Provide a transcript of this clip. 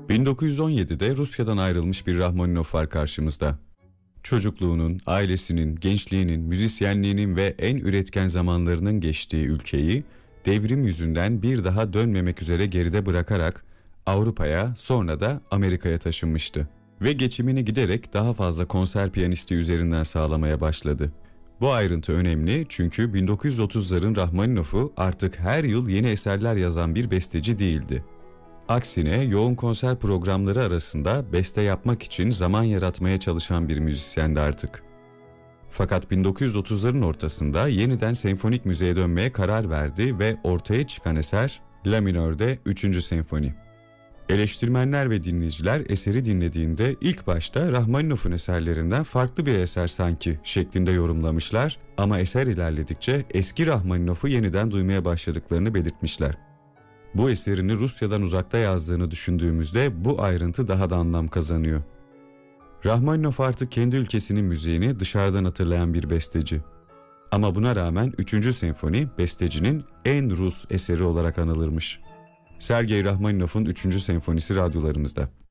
1917'de Rusya'dan ayrılmış bir Rahmaninov var karşımızda. Çocukluğunun, ailesinin, gençliğinin, müzisyenliğinin ve en üretken zamanlarının geçtiği ülkeyi devrim yüzünden bir daha dönmemek üzere geride bırakarak Avrupa'ya, sonra da Amerika'ya taşınmıştı. Ve geçimini giderek daha fazla konser piyanisti üzerinden sağlamaya başladı. Bu ayrıntı önemli çünkü 1930'ların Rahmaninov'u artık her yıl yeni eserler yazan bir besteci değildi. Aksine yoğun konser programları arasında beste yapmak için zaman yaratmaya çalışan bir müzisyendi artık. Fakat 1930'ların ortasında yeniden senfonik müziğe dönmeye karar verdi ve ortaya çıkan eser La Minor'de 3. Senfoni. Eleştirmenler ve dinleyiciler eseri dinlediğinde ilk başta Rahmaninov'un eserlerinden farklı bir eser sanki şeklinde yorumlamışlar ama eser ilerledikçe eski Rahmaninov'u yeniden duymaya başladıklarını belirtmişler. Bu eserini Rusya'dan uzakta yazdığını düşündüğümüzde bu ayrıntı daha da anlam kazanıyor. Rahmaninov artık kendi ülkesinin müziğini dışarıdan hatırlayan bir besteci. Ama buna rağmen 3. senfoni bestecinin en Rus eseri olarak anılırmış. Sergey Rahmaninov'un 3. senfonisi radyolarımızda.